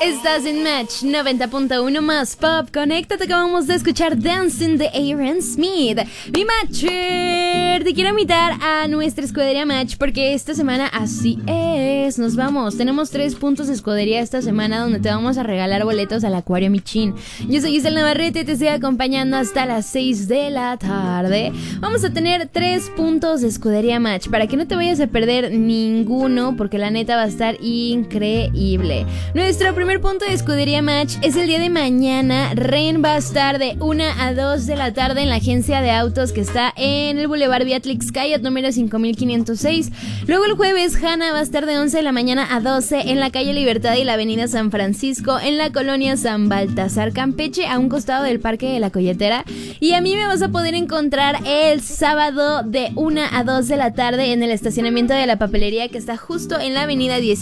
Estás en Match 90.1 más Pop. Conéctate, acabamos de escuchar Dancing de Aaron Smith. Mi Matcher, te quiero invitar a nuestra escudería Match porque esta semana así es, nos vamos. Tenemos 3 puntos de escudería esta semana donde te vamos a regalar boletos al Acuario Michin. Yo soy Giselle Navarrete, te estoy acompañando hasta las 6 de la tarde. Vamos a tener 3 puntos de escudería Match para que no te vayas a perder ninguno porque la neta va a estar increíble. Nuestro primer punto de escudería Match es el día de mañana. Ren va a estar de 1 a 2 de la tarde en la agencia de autos que está en el Boulevard Beatrix Cayot número 5506. Luego el jueves Hanna va a estar de 11 de la mañana a 12 en la calle Libertad y la avenida San Francisco en la colonia San Baltasar Campeche, a un costado del Parque de la Colletera. Y a mí me vas a poder encontrar el sábado de 1 a 2 de la tarde en el estacionamiento de la papelería que está justo en la avenida 10